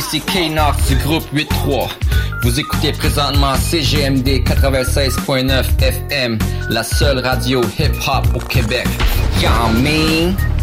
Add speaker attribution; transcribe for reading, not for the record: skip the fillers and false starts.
Speaker 1: ici K-Nox du groupe 8-3. Vous écoutez présentement CGMD 96.9 FM, la seule radio hip-hop au Québec. Y'all mean?